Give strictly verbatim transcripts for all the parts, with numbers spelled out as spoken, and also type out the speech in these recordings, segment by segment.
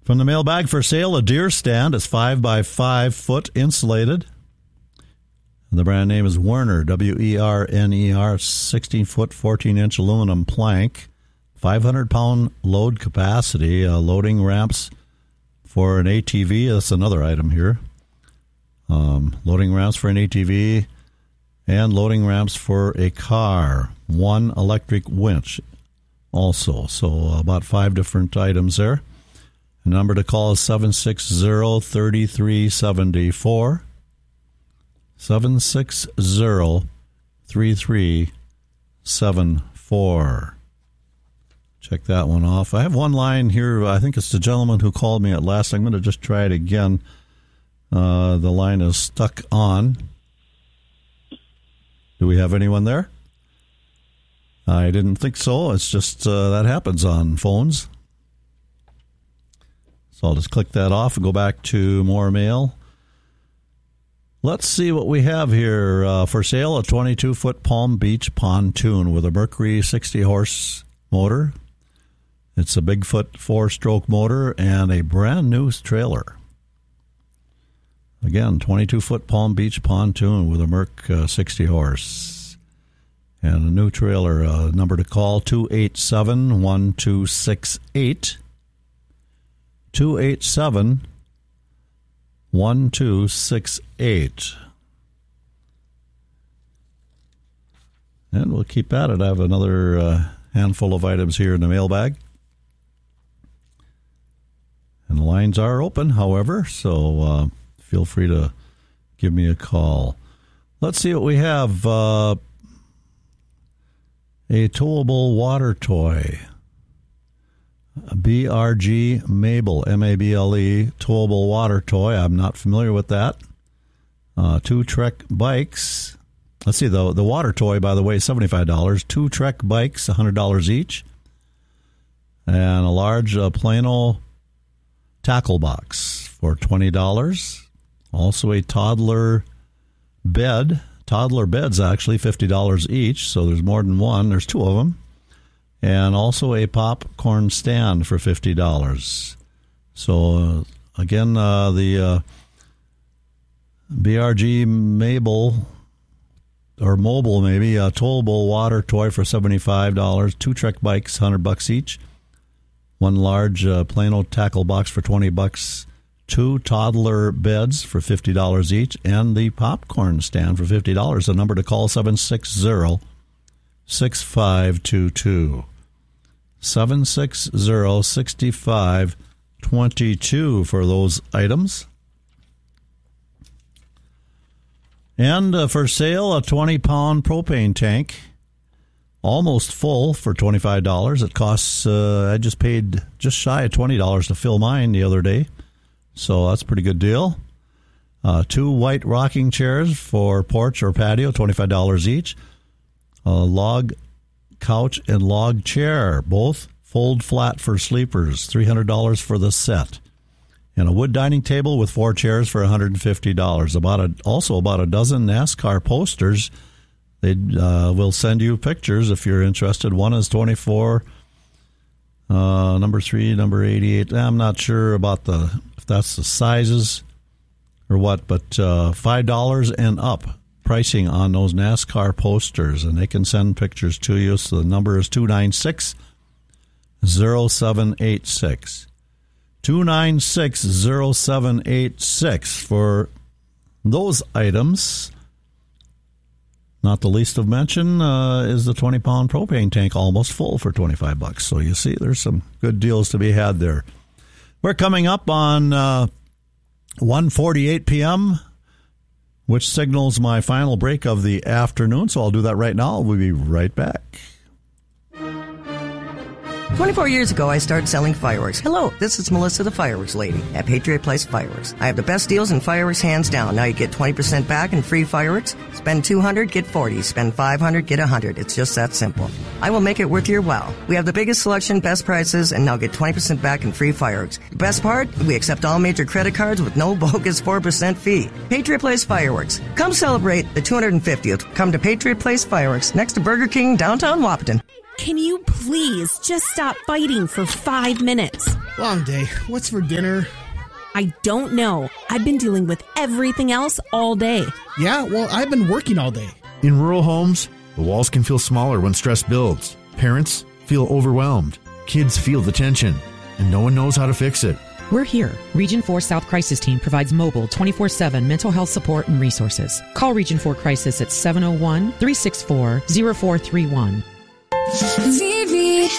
From the mailbag, for sale, a deer stand. It's five by five foot insulated. The brand name is Werner, W E R N E R, sixteen foot, fourteen inch aluminum plank, five hundred pound load capacity, uh, loading ramps for an A T V. That's another item here. Um, loading ramps for an A T V and loading ramps for a car. One electric winch also. So about five different items there. The number to call is seven six zero, three three seven four. seven six zero, three three seven four. Check that one off. I have one line here. I think it's the gentleman who called me at last. I'm going to just try it again. Uh, the line is stuck on. Do we have anyone there? I didn't think so. It's just uh, that happens on phones. So I'll just click that off and go back to more mail. Let's see what we have here. Uh, for sale, a twenty-two foot Palm Beach pontoon with a Mercury sixty horse motor. It's a Bigfoot four-stroke motor and a brand new trailer. Again, twenty-two foot Palm Beach pontoon with a Merc uh, sixty horse. And a new trailer. Uh, number to call, two eight seven, one two six eight. two eight seven, one two six eight. And we'll keep at it. I have another uh, handful of items here in the mailbag. And the lines are open, however, so uh, feel free to give me a call. Let's see what we have. Uh, a towable water toy. B R G Mable, M A B L E, towable water toy. I'm not familiar with that. Uh, two Trek bikes. Let's see, the, the water toy, by the way, is seventy-five dollars. Two Trek bikes, one hundred dollars each. And a large uh, Plano tackle box for twenty dollars. Also a toddler bed. Toddler beds, actually, fifty dollars each, so there's more than one. There's two of them. And also a popcorn stand for fifty dollars. So, uh, again, uh, the uh, B R G Mable, or Mobile maybe, a towable water toy for seventy-five dollars. Two Trek bikes, one hundred bucks each. One large uh, Plano tackle box for twenty bucks. Two toddler beds for fifty dollars each. And the popcorn stand for fifty dollars. The number to call, seven six zero, six five two two. seven six zero, six five two two for those items. And uh, for sale, a twenty pound propane tank, almost full, for twenty-five dollars. It costs, uh, I just paid just shy of twenty dollars to fill mine the other day, so that's a pretty good deal. Uh, two white rocking chairs for porch or patio, twenty-five dollars each. A log couch and log chair, both fold flat for sleepers, three hundred dollars for the set. And a wood dining table with four chairs for one hundred fifty dollars. About a, also about a dozen NASCAR posters. They uh, will send you pictures if you're interested. One is twenty-four, uh, number three, number eighty-eight. I'm not sure about the if that's the sizes or what, but uh, five dollars and up. Pricing on those NASCAR posters, and they can send pictures to you. So the number is two nine six, zero seven eight six. two nine six, zero seven eight six for those items. Not the least of mention uh, is the twenty pound propane tank, almost full, for twenty-five bucks. So you see, there's some good deals to be had there. We're coming up on uh, one forty-eight p.m., which signals my final break of the afternoon. So I'll do that right now. We'll be right back. twenty-four years ago, I started selling fireworks. Hello, this is Melissa, the fireworks lady at Patriot Place Fireworks. I have the best deals in fireworks, hands down. Now you get twenty percent back in free fireworks. Spend two hundred dollars, get forty dollars. Spend five hundred dollars, get one hundred dollars. It's just that simple. I will make it worth your while. We have the biggest selection, best prices, and now get twenty percent back in free fireworks. The best part? We accept all major credit cards with no bogus four percent fee. Patriot Place Fireworks. Come celebrate the two hundred fiftieth. Come to Patriot Place Fireworks, next to Burger King, downtown Wahpeton. Can you please just stop fighting for five minutes? Long day. What's for dinner? I don't know. I've been dealing with everything else all day. Yeah, well, I've been working all day. In rural homes, the walls can feel smaller when stress builds. Parents feel overwhelmed. Kids feel the tension, and no one knows how to fix it. We're here. Region four South Crisis Team provides mobile twenty-four seven mental health support and resources. Call Region four Crisis at seven oh one, three six four, oh four three one. Vivi,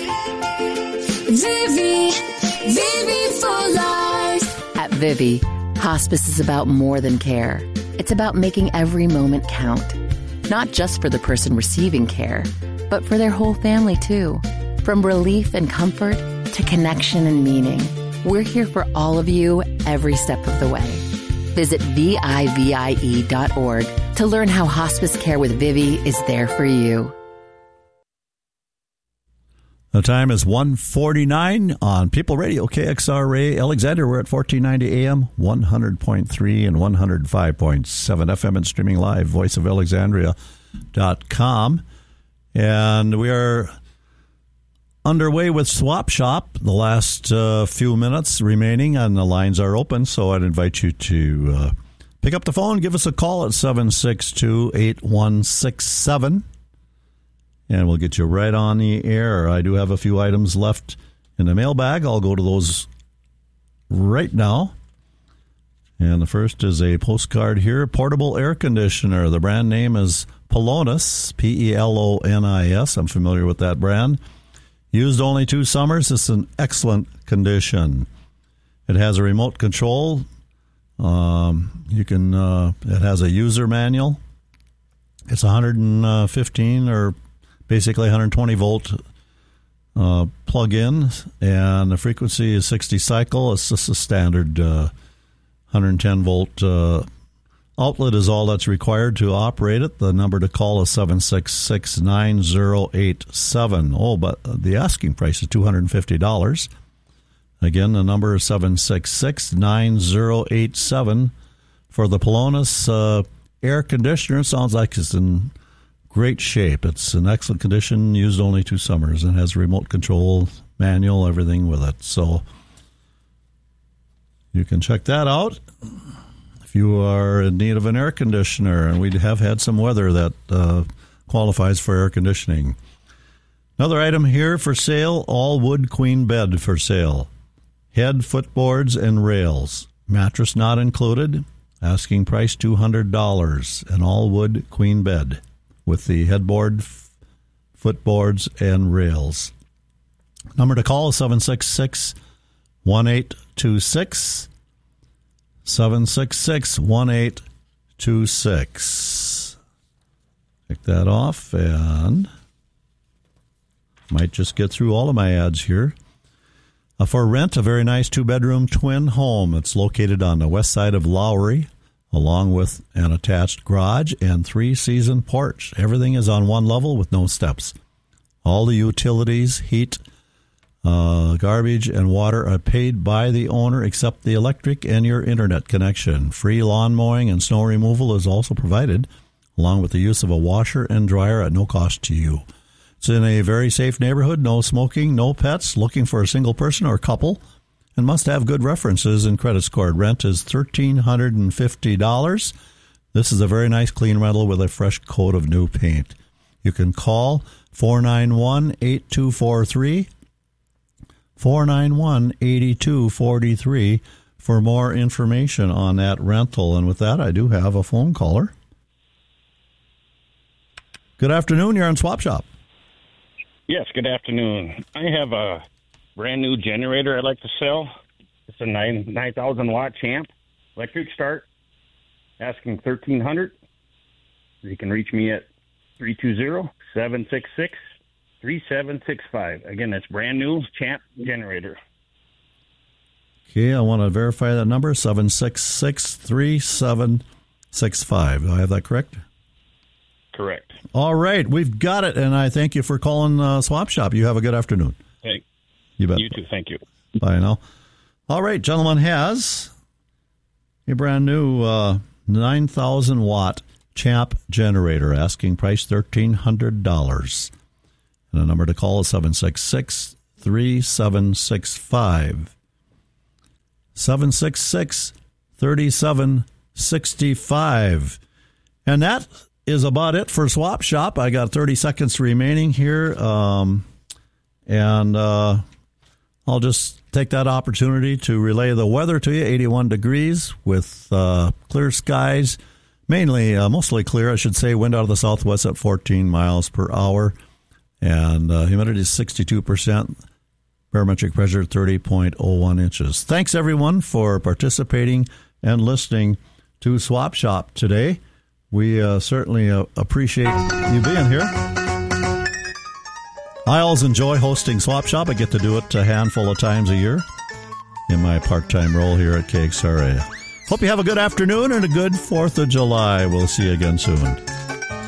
Vivi, Vivi for life. At Vivi, hospice is about more than care. It's about making every moment count. Not just for the person receiving care, but for their whole family too. From relief and comfort to connection and meaning. We're here for all of you every step of the way. Visit V I V I E dot org to learn how hospice care with Vivi is there for you. The time is one forty-nine on People Radio, K X R A, Alexander. We're at fourteen ninety A M, one hundred point three and one hundred five point seven F M and streaming live, voice of alexandria dot com. And we are underway with Swap Shop. The last uh, few minutes remaining and the lines are open, so I'd invite you to uh, pick up the phone, give us a call at seven six two, eight one six seven. And we'll get you right on the air. I do have a few items left in the mailbag. I'll go to those right now. And the first is a postcard here. Portable air conditioner. The brand name is Pelonis, P E L O N I S. I'm familiar with that brand. Used only two summers. It's in excellent condition. It has a remote control. Um, you can. Uh, it has a user manual. It's one hundred fifteen or basically one hundred twenty volt uh, plug-in, and the frequency is sixty cycle. It's just a standard uh, one hundred ten volt uh, outlet is all that's required to operate it. The number to call is seven six six, nine zero eight seven. Oh, but the asking price is two hundred fifty dollars. Again, the number is seven six six, nine zero eight seven for the Pelonis uh, air conditioner. It sounds like it's in great shape. It's in excellent condition, used only two summers, and has remote control, manual, everything with it. So you can check that out if you are in need of an air conditioner. And we have had some weather that uh, qualifies for air conditioning. Another item here for sale, all wood queen bed for sale. Head, footboards, and rails. Mattress not included. Asking price two hundred dollars. An all wood queen bed with the headboard, f- footboards, and rails. Number to call is seven six six, one eight two six. seven six six, one eight two six. Take that off and might just get through all of my ads here. Uh, for rent, a very nice two-bedroom twin home. It's located on the west side of Lowry, along with an attached garage and three-season porch. Everything is on one level with no steps. All the utilities, heat, uh, garbage, and water are paid by the owner except the electric and your internet connection. Free lawn mowing and snow removal is also provided, along with the use of a washer and dryer at no cost to you. It's in a very safe neighborhood, no smoking, no pets, looking for a single person or couple, and must have good references and credit score. Rent is one thousand three hundred fifty dollars. This is a very nice clean rental with a fresh coat of new paint. You can call four nine one, eight two four three, four nine one, eight two four three for more information on that rental. And with that, I do have a phone caller. Good afternoon. You're on Swap Shop. Yes, good afternoon. I have a brand new generator I'd like to sell. It's a nine nine thousand watt Champ electric start. Asking thirteen hundred. You can reach me at three two zero, seven six six, three seven six five. Again, that's brand new Champ generator. Okay, I want to verify that number, seven six six, three seven six five. Do I have that correct? Correct. All right, we've got it, and I thank you for calling uh, Swap Shop. You have a good afternoon. Hey, you bet. You too, thank you. Bye now. All right, gentleman has a brand new uh, nine thousand watt Champ generator, asking price thirteen hundred dollars. And the number to call is seven six six, three seven six five. seven six six, three seven six five. And that is about it for Swap Shop. I got thirty seconds remaining here. Um, and uh, I'll just take that opportunity to relay the weather to you. eighty-one degrees with uh, clear skies. Mainly, uh, mostly clear, I should say. Wind out of the southwest at fourteen miles per hour. And uh, humidity is sixty-two percent. Barometric pressure thirty point oh one inches. Thanks, everyone, for participating and listening to Swap Shop today. We uh, certainly uh, appreciate you being here. I always enjoy hosting Swap Shop. I get to do it a handful of times a year in my part-time role here at K X R A. Hope you have a good afternoon and a good fourth of July. We'll see you again soon.